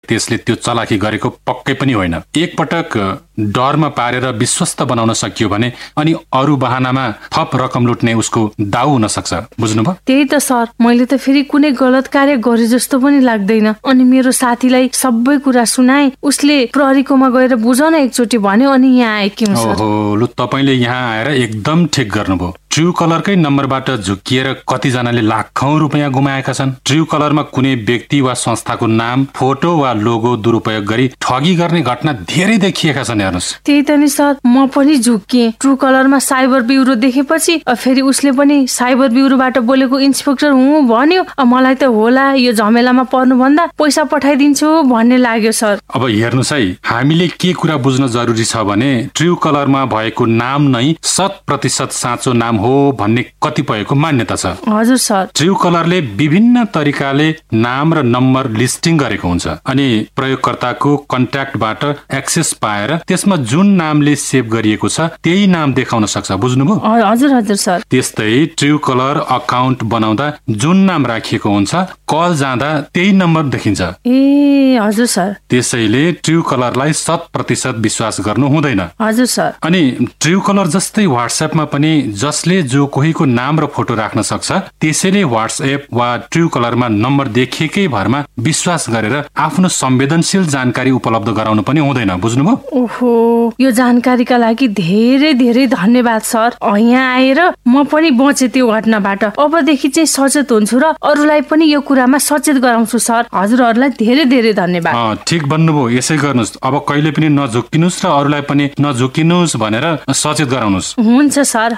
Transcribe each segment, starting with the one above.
त्यसले त्यो चलाखी गरेको पक्कै पनि होइन। एकपटक डरमा पारेर विश्वस्त बनाउन सकियो भने अनि अरू बहानामा थप रकम लुट्ने उसको दाउ हुन सक्छ। बुझ्नुभयो? त्यही त सर, मैले त फेरि कुनै गलत कार्य गरे जस्तो पनि लाग्दैन। अनि मेरो साथीलाई सबै कुरा सुनाए, उसले प्रहरीकोमा गएर बुझाउन एकचोटि भन्यो अनि यहाँ आएकी हुँ। ओहो, लु तपाईले यहाँ आएर एकदम ठिक गर्नुभयो। ट्रु कलरकै नम्बरबाट झुकिएर कतिजनाले लाखौं रुपियाँ गुमाएका छन्। ट्रु कलरमा कुनै व्यक्ति वा संस्थाको नाम, फोटो वा लोगो दुरुपयोग गरी ठगी गर्ने घटना धेरै देखिएका छन्। हेर्नुस्, त्यही त नि सर, म पनि झुकिएँ। ट्रु कलरमा साइबर ब्युरो देखेपछि फेरि उसले पनि साइबर ब्युरोबाट बोलेको इन्सपेक्टर हुँ भन्यो। मलाई त होला यो झमेलामा पर्नुभन्दा पैसा पठाइदिन्छु भन्ने लाग्यो सर। अब हेर्नुस् है, हामीले के कुरा बुझ्न जरुरी छ भने ट्रु कलरमा भएको नाम नै 100% साँचो नाम हो भन्ने कतिपयको मान्यता छ। हजुर सर। ट्रु कलरले विभिन्न तरिकाले नाम र नम्बर लिस्टिङ गरेको हुन्छ अनि प्रयोगकर्ताको कन्ट्याक्टबाट एक्सेस पाएर त्यसमा जुन नामले सेभ गरिएको छ त्यही नाम देखाउन सक्छ। बुझ्नुभयो? हजुर हजुर सर। त्यस्तै ट्रु कलर अकाउन्ट बनाउँदा जुन नाम राखिएको हुन्छ, कल जाँदा त्यही नम्बर देखिन्छ। ए हजुर सर। त्यसैले ट्रु कलरलाई 100% विश्वास गर्नु हुँदैन। हजुर सर। अनि ट्रु कलर जस्तै व्हाट्सएपमा पनि जसले जो कोहीको नाम र फोटो राख्न सक्छ, त्यसैले व्हाट्सएप वा ट्रु कलरमा नम्बर देखिएकै भरमा विश्वास गरेर आफ्नो संवेदनशील जानकारी उपलब्ध गराउनु पनि हुँदैन। बुझ्नुभयो? ओहो, यो जानकारीका लागि धेरै धेरै धन्यवाद सर। यहाँ आएर म पनि बचे त्यो घटनाबाट। अबदेखि चाहिँ सचेत हुन्छु र अरूलाई पनि यो कुरामा सचेत गराउँछु सर। हजुरहरूलाई धेरै धेरै धन्यवाद। ठिक भन्नुभयो, यसै गर्नुहोस्। अब कहिले पनि नझुक्किनुस् र अरूलाई पनि नझुक्किनुस् भनेर सचेत गराउनुस्। हुन्छ सर।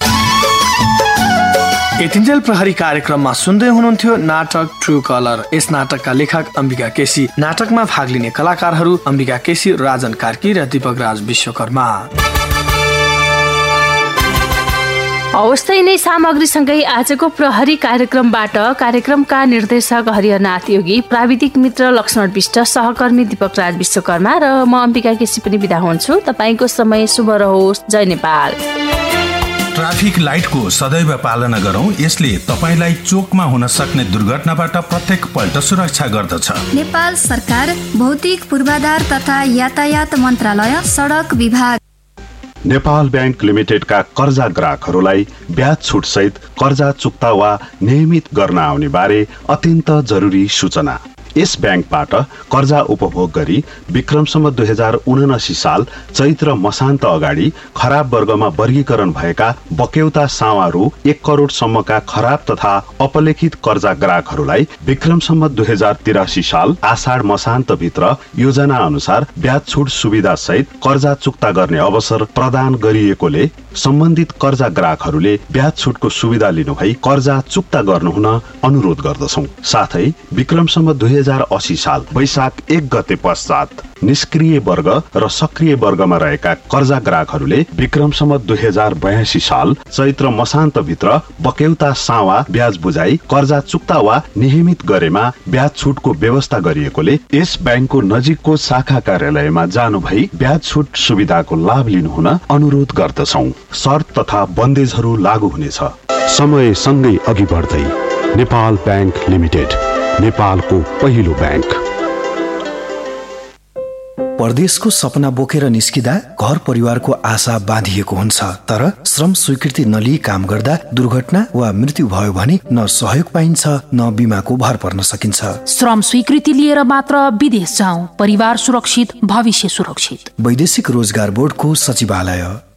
यतिन्जेल प्रहरी कार्यक्रममा सुन्दै हुनुहुन्थ्यो नाटक ट्रु कलर। यस नाटकका लेखक अम्बिका केसी, नाटकमा भाग लिने कलाकारहरू अम्बिका केसी, राजन कार्की र दीपक राज विश्वकर्मा। अवस्था नै सामग्रीसँगै आजको प्रहरी कार्यक्रमबाट कार्यक्रमका निर्देशक हरिहरनाथ योगी, प्राविधिक मित्र लक्ष्मण विष्ट, सहकर्मी दीपक राज विश्वकर्मा र म अम्बिका केसी पनि बिदा हुन्छु। तपाईको समय शुभ रहोस्। जय नेपाल। ट्राफिक लाइटको सदैव पालना गरौं, यसले तपाईलाई चोकमा हुन सक्ने दुर्घटनाबाट प्रत्येक पल्ट सुरक्षा गर्दछ। नेपाल सरकार, भौतिक पूर्वाधार तथा यातायात मन्त्रालय, सडक विभाग। नेपाल बैंक लिमिटेडका कर्जा ग्राहकहरूलाई ब्याज छुट सहित कर्जा चुक्ता वा नियमित गर्न आउने बारे अत्यन्त जरुरी सूचना। यस ब्याङ्कबाट कर्जा उपभोग गरी विक्रमसम्म 2079 साल चैत्र मसान्त अगाडि खराब वर्गमा वर्गीकरण भएका बक्यौता सावा रु 1 करोडसम्मका खराब तथा अपलेखित कर्जा ग्राहकहरूलाई विक्रमसम्म 2083 साल आषाढ मसान्त भित्र योजना अनुसार ब्याज छुट सुविधा सहित कर्जा चुक्ता गर्ने अवसर प्रदान गरिएकोले सम्बन्धित कर्जा ग्राहकहरूले ब्याज छुटको सुविधा लिनु भई कर्जा चुक्ता गर्नुहुन अनुरोध गर्दछौं। साथै विक्रमसम्म 2080 साल वैशाख 1 गते पश्चात निष्क्रिय वर्ग र सक्रिय वर्गमा रहेका कर्जा ग्राहकहरूले विक्रमसम्म 2082 साल चैत्र मसान्त भित्र बक्यौता सावा ब्याज बुझाई कर्जा चुक्ता वा नियमित गरेमा ब्याज छुटको व्यवस्था गरिएकोले यस ब्याङ्कको नजिकको शाखा कार्यालयमा जानु भई ब्याज छुट सुविधाको लाभ लिनुहुन अनुरोध गर्दछौं। शर्त तथा बन्देजहरू लागू हुनेछ। समय सँगै अघि बढ्दै नेपाल बैंक लिमिटेड, नेपालको पहिलो ब्याङ्क। परदेशको सपना बोकेर निस्किदा घर परिवारको आशा बाँधिएको हुन्छ, तर श्रम स्वीकृति नलिई काम गर्दा दुर्घटना वा मृत्यु भयो भने न सहयोग पाइन्छ न बिमाको भर पर्न सकिन्छ। श्रम स्वीकृति लिएर मात्र विदेश जाऊ, परिवार सुरक्षित, भविष्य सुरक्षित। वैदेशिक रोजगार बोर्डको सचिवालय।